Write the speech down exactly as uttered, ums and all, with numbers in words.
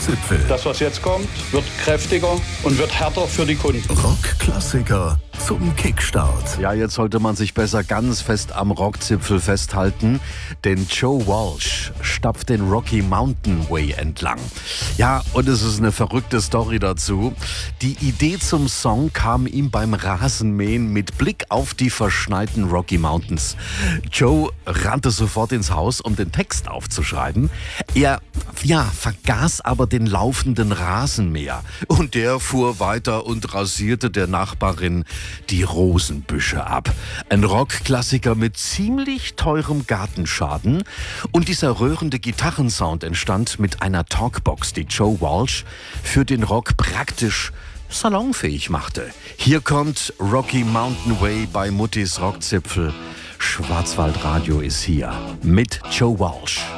Rockzipfel. Das, was jetzt kommt, wird kräftiger und wird härter für die Kunden. Rockklassiker zum Kickstart. Ja, jetzt sollte man sich besser ganz fest am Rockzipfel festhalten, denn Joe Walsh stapft den Rocky Mountain Way entlang. Ja, und es ist eine verrückte Story dazu. Die Idee zum Song kam ihm beim Rasenmähen mit Blick auf die verschneiten Rocky Mountains. Joe rannte sofort ins Haus, um den Text aufzuschreiben. Er, ja, vergaß aber den laufenden Rasenmäher. Und der fuhr weiter und rasierte der Nachbarin die Rosenbüsche ab. Ein Rockklassiker mit ziemlich teurem Gartenschaden. Und dieser rührende Gitarrensound entstand mit einer Talkbox, die Joe Walsh für den Rock praktisch salonfähig machte. Hier kommt Rocky Mountain Way bei Muttis Rockzipfel. Schwarzwaldradio ist hier mit Joe Walsh.